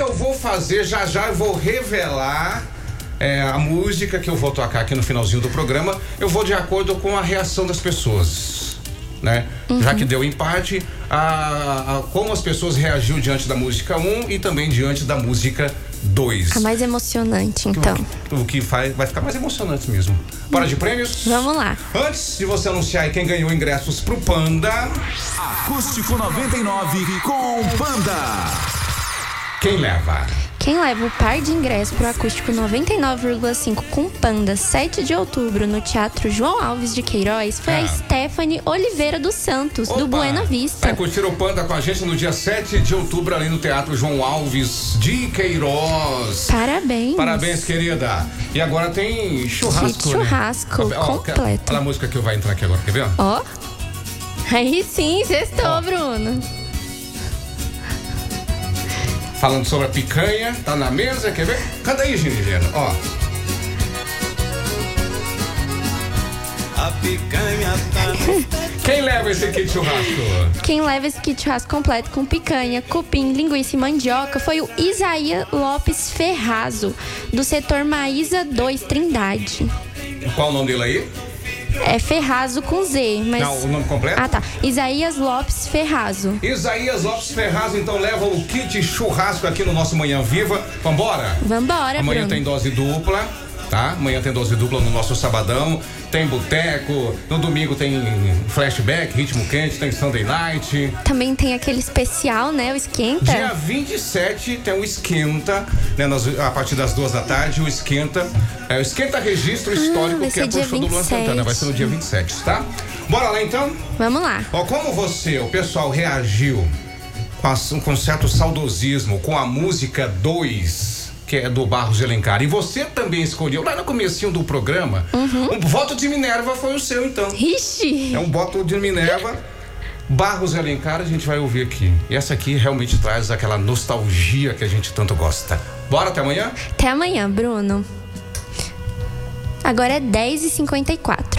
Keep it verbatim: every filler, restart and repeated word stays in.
eu vou fazer, já já eu vou revelar é, a música que eu vou tocar aqui no finalzinho do programa. Eu vou de acordo com a reação das pessoas, né? Uhum. Já que deu empate, a, a, como as pessoas reagiu diante da música um e também diante da música dois. A mais emocionante, então. O, o que faz, vai ficar mais emocionante mesmo. Bora de prêmios? Vamos lá. Antes de você anunciar quem ganhou ingressos pro Panda. Acústico noventa e nove com Panda. Quem leva? Quem leva o par de ingressos pro Acústico noventa e nove vírgula cinco com Panda, sete de outubro, no Teatro João Alves de Queiroz, foi ah. a Stephanie Oliveira dos Santos, Opa, do Buena Vista. Vai curtir o Panda com a gente no dia sete de outubro, ali no Teatro João Alves de Queiroz. Parabéns. Parabéns, querida. E agora tem churrasco, né? Churrasco Ó, completo. Olha a música que vai entrar aqui agora, quer ver? Ó. Aí sim, sextou, Bruno. Falando sobre a picanha, tá na mesa, quer ver? Canta aí, Ginigeira, ó. A picanha tá... Quem leva esse kit churrasco? Quem leva esse kit churrasco completo com picanha, cupim, linguiça e mandioca foi o Isaías Lopes Ferrazo, do setor Maísa dois, Trindade. Qual o nome dele aí? É Ferrazo com Z, mas... Não, o nome completo? Ah, tá. Isaías Lopes Ferrazo. Isaías Lopes Ferrazo, então leva o kit churrasco aqui no nosso Manhã Viva. Vambora? Vambora, Amanhã Bruno. tem dose dupla, tá? Amanhã tem dose dupla no nosso sabadão. Tem boteco, no domingo tem flashback, ritmo quente, tem Sunday Night. Também tem aquele especial, né? O Esquenta. Dia vinte e sete tem o Esquenta, né? Nas, a partir das duas da tarde, o Esquenta. É o Esquenta Registro Histórico, ah, que é pro show do Luan Santana. Vai ser no dia vinte e sete, tá? Bora lá então? Vamos lá. Ó, como você, o pessoal reagiu com, a, com certo saudosismo com a música dois, que é do Barros de Alencar, e você também escolheu lá no comecinho do programa, uhum. um voto de Minerva foi o seu, então. Ixi! É um voto de Minerva. Barros de Alencar a gente vai ouvir aqui. E essa aqui realmente traz aquela nostalgia que a gente tanto gosta. Bora, até amanhã? Até amanhã, Bruno. Agora é dez e cinquenta e quatro.